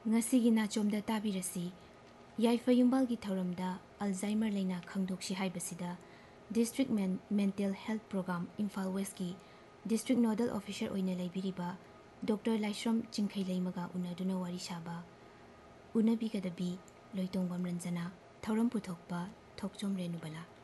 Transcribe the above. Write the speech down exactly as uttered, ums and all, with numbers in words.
ngasi nachomda tabirasi yaifayumbal gi thoramda Alzheimer leina khangdokshi haibasida District Men Mental Health Program Imphal West ki District Nodal Officer oina laibiriba Doctor Laishram Chingkhai leimaga unaduna wari shaba unabi kadabi loitongwam ranjana thoram puthokpa thokchom renubala